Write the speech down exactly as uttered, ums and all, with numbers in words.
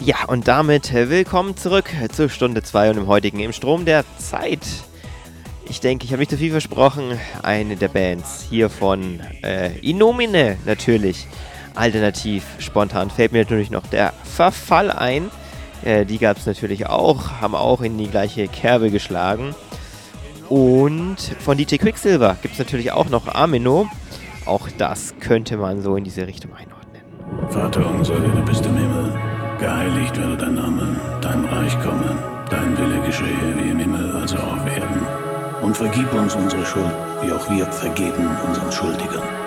Ja, und damit äh, willkommen zurück zur Stunde zwei und im heutigen Im Strom der Zeit. Ich denke, ich habe nicht zu viel versprochen. Eine der Bands hier von äh, Innomine natürlich. Alternativ, spontan fällt mir natürlich noch der Verfall ein. Äh, die gab es natürlich auch, haben auch in die gleiche Kerbe geschlagen. Und von D J Quicksilver gibt es natürlich auch noch Amino. Auch das könnte man so in diese Richtung einordnen. Vater unser, der du bist im Himmel, geheiligt werde dein Name, dein Reich komme, dein Wille geschehe wie im Himmel, also auf Erden. Und vergib uns unsere Schuld, wie auch wir vergeben unseren Schuldigern.